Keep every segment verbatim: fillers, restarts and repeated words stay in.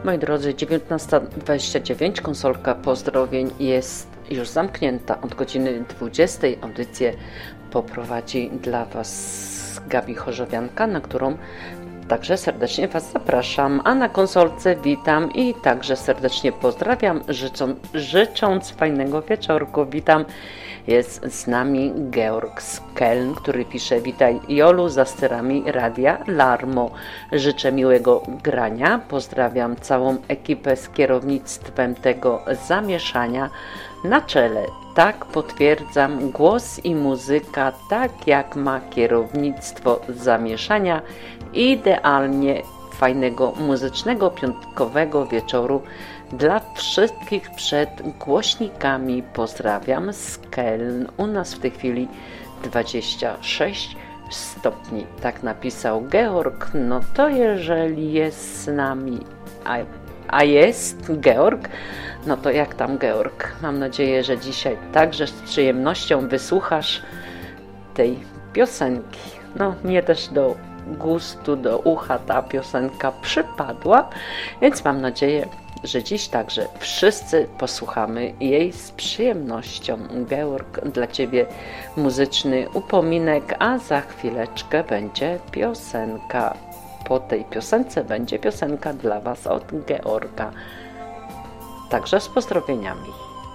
Moi drodzy, dziewiętnasta dwadzieścia dziewięć, konsolka pozdrowień jest już zamknięta. Od godziny dwudziestej audycję poprowadzi dla Was Gabi Chorzowianka, na którą także serdecznie Was zapraszam, a na konsolce witam i także serdecznie pozdrawiam, życzą, życząc fajnego wieczorku. Witam, jest z nami Georg z Keln, który pisze: witaj Jolu, za sterami Radia Larmo. Życzę miłego grania, pozdrawiam całą ekipę z kierownictwem tego zamieszania na czele. Tak, potwierdzam, głos i muzyka, tak jak ma kierownictwo zamieszania, idealnie fajnego muzycznego piątkowego wieczoru dla wszystkich przed głośnikami. Pozdrawiam z Keln. U nas w tej chwili dwadzieścia sześć stopni. Tak napisał Georg. No to jeżeli jest z nami, a, a jest Georg, no to jak tam, Georg? Mam nadzieję, że dzisiaj także z przyjemnością wysłuchasz tej piosenki. No, mnie też do gustu, do ucha ta piosenka przypadła, więc mam nadzieję, że dziś także wszyscy posłuchamy jej z przyjemnością. Georg, dla Ciebie muzyczny upominek, a za chwileczkę będzie piosenka. Po tej piosence będzie piosenka dla Was od Georga. Także z pozdrowieniami.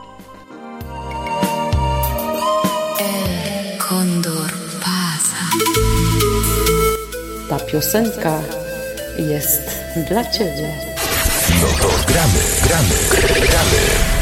El Condor pasa. Ta piosenka jest dla Ciebie. No to gramy, gramy, gramy.